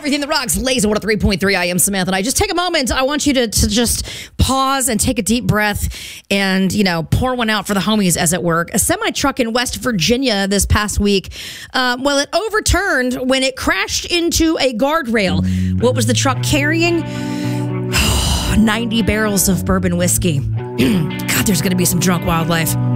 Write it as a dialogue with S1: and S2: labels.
S1: Everything that rocks, Laser 103.3. I am Samantha. And I just take a moment. I want you to just pause and take a deep breath and, pour one out for the homies, as it were. A semi-truck in West Virginia this past week, it overturned when it crashed into a guardrail. What was the truck carrying? 90 barrels of bourbon whiskey. God, there's going to be some drunk wildlife.